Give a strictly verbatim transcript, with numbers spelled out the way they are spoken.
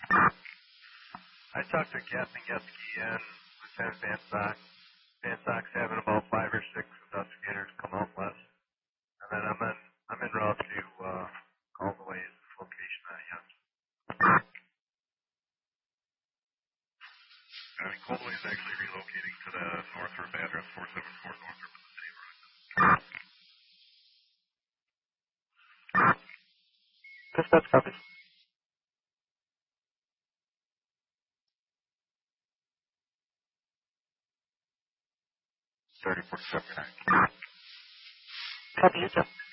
I talked to Captain Getzky and Lieutenant Van Sock. Van Sock's having about five or six investigators come out west. And then I'm in, I'm en route to uh, Caldway's location on Young. I think Caldway is actually relocating to the Northrop address, four seven four Northrop in the city of Rockland. Dispatch copies. thirty-four seventy-nine. Copy, you, Jeff.